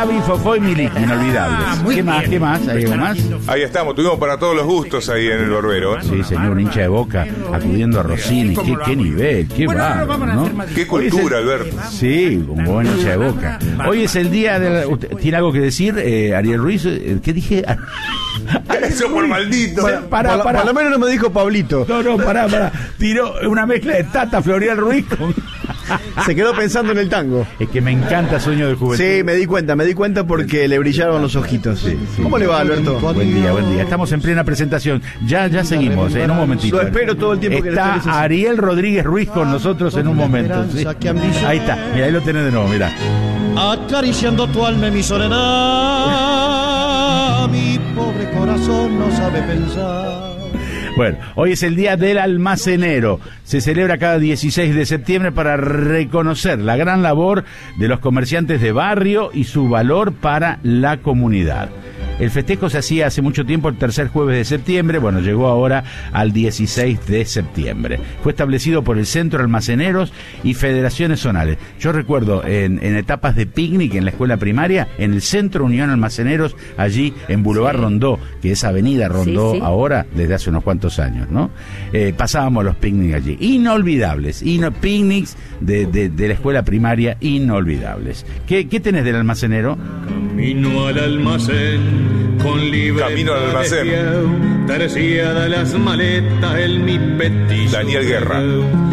Gaby, Fofó y Miliki, inolvidables. ¿Qué más? ¿Hay algo más? Ahí estamos, tuvimos para todos los gustos ahí en el Barbero. Sí, señor, un hincha de Boca acudiendo a Rossini. Qué nivel, qué bárbaro, ¿no? Qué cultura, Alberto. Sí, un buen hincha de Boca. Hoy es el día de... ¿Tiene algo que decir, Ariel Ruiz? ¿Qué dije? Eso por maldito. Por lo menos no me dijo Pablito. No, pará. Tiró una mezcla de Tata, Florial Ruiz con... Se quedó pensando en el tango. Es que me encanta Sueño de Juventud. Sí, me di cuenta porque le brillaron los ojitos. Sí. ¿Cómo le va, Alberto? Buen día. Estamos en plena presentación. Ya seguimos, en un momentito. Lo espero todo el tiempo que está Ariel Rodríguez Ruiz con nosotros en un momento. ¿Sí? Ahí está, mira, ahí lo tenés de nuevo, mira. Acariciando tu alma, mi soledad, mi pobre corazón no sabe pensar. Bueno, hoy es el Día del Almacenero. Se celebra cada 16 de septiembre para reconocer la gran labor de los comerciantes de barrio y su valor para la comunidad. El festejo se hacía hace mucho tiempo el tercer jueves de septiembre, bueno, llegó ahora al 16 de septiembre. Fue establecido por el Centro de Almaceneros y Federaciones Zonales. Yo recuerdo en etapas de picnic en la escuela primaria, en el Centro Unión Almaceneros, allí en Boulevard Rondó, que es Avenida Rondó ahora, desde hace unos cuantos años, ¿no? Pasábamos los picnics allí. Inolvidables, picnics de la escuela primaria, inolvidables. ¿Qué tenés del almacenero? Camino al almacén con libre Camino al almacén. terciada las maletas en mi petilla. Daniel Guerra.